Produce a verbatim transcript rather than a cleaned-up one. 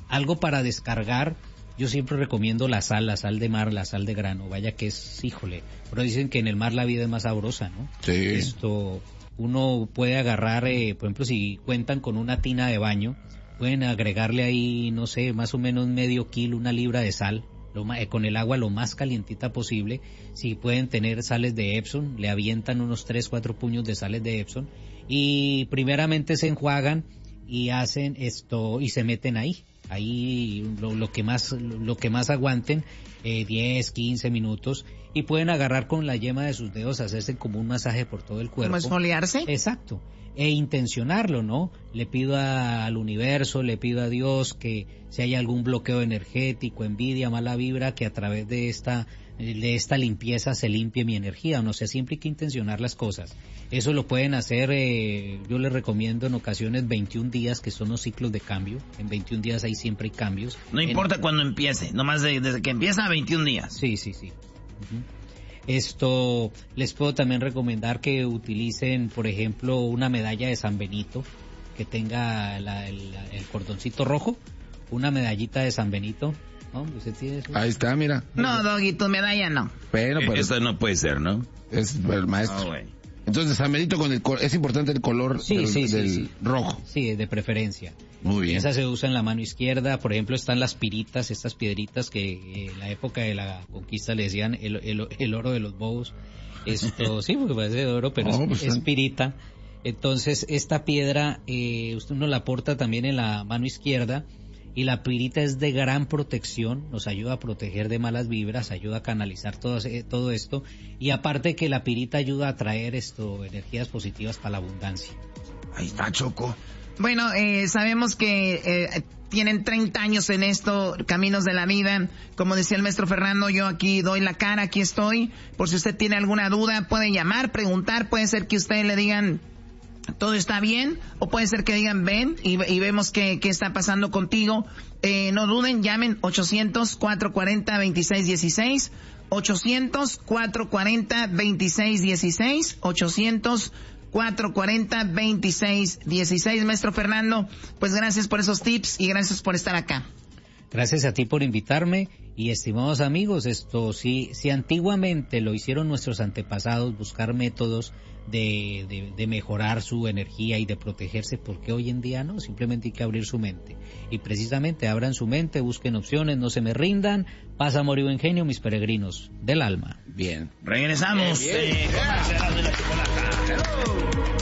algo para descargar. Yo siempre recomiendo la sal, la sal de mar, la sal de grano, vaya que es, híjole, pero dicen que en el mar la vida es más sabrosa, ¿no? Sí. Esto, uno puede agarrar, eh, por ejemplo, si cuentan con una tina de baño, pueden agregarle ahí, no sé, más o menos medio kilo, una libra de sal, lo ma- eh, con el agua lo más calientita posible. Si pueden tener sales de Epsom, le avientan unos tres, cuatro puños de sales de Epsom, y primeramente se enjuagan y hacen esto, y se meten ahí. Ahí lo, lo que más lo que más aguanten, eh, diez, quince minutos, y pueden agarrar con la yema de sus dedos, hacerse como un masaje por todo el cuerpo. ¿Cómo esfoliarse? Exacto. E intencionarlo, ¿no? Le pido a, al universo, le pido a Dios que si hay algún bloqueo energético, envidia, mala vibra, que a través de esta de esta limpieza se limpie mi energía. No sé, siempre hay que intencionar las cosas. Eso lo pueden hacer, eh, yo les recomiendo en ocasiones veintiún días, que son los ciclos de cambio. En veintiún días ahí siempre hay cambios. No importa en... cuándo empiece, nomás de, desde que empieza a veintiún días. Sí, sí, sí. Uh-huh. Esto, les puedo también recomendar que utilicen, por ejemplo, una medalla de San Benito, que tenga la, el, el cordoncito rojo, una medallita de San Benito. ¿No? ¿Usted tiene eso? Ahí está, mira. No, Doggy, tu medalla no. Bueno, pero... Eso no puede ser, ¿no? Es el maestro. Ah, güey. Entonces, San Benito, con el, es importante el color sí, del, sí, sí, del sí. rojo. Sí, de preferencia. Muy bien. Esa se usa en la mano izquierda. Por ejemplo, están las piritas, estas piedritas que eh, en la época de la conquista le decían el, el, el oro de los bobos. Esto, sí, porque parece de oro, pero oh, es, pues, es pirita. Entonces, esta piedra, eh, usted uno la porta también en la mano izquierda. Y la pirita es de gran protección, nos ayuda a proteger de malas vibras, ayuda a canalizar todo, todo esto, y aparte que la pirita ayuda a traer esto, energías positivas para la abundancia. Ahí está, Choco. Bueno, eh, sabemos que eh, tienen treinta años en esto, Caminos de la Vida. Como decía el maestro Fernando, yo aquí doy la cara, aquí estoy. Por si usted tiene alguna duda, puede llamar, preguntar, puede ser que ustedes le digan... todo está bien, o puede ser que digan ven y, y vemos qué, qué está pasando contigo. Eh, no duden, llamen ochocientos, cuatrocientos cuarenta, veintiséis dieciséis, ochocientos, cuatrocientos cuarenta, veintiséis dieciséis, ochocientos, cuatrocientos cuarenta, veintiséis dieciséis. Maestro Fernando, pues gracias por esos tips y gracias por estar acá. Gracias a ti por invitarme, y estimados amigos, esto si, si antiguamente lo hicieron nuestros antepasados, buscar métodos de, de, de mejorar su energía y de protegerse, ¿por qué hoy en día no? Simplemente hay que abrir su mente. Y precisamente abran su mente, busquen opciones, no se me rindan. Paz, amor y buen genio, mis peregrinos del alma. Bien. Regresamos. Bien, bien. Eh,